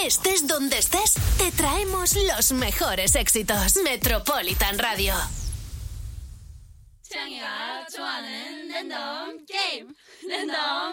Estés donde estés, te traemos los mejores éxitos. Metropolitan Radio. 창이가 좋아하는 랜덤 게임. 랜덤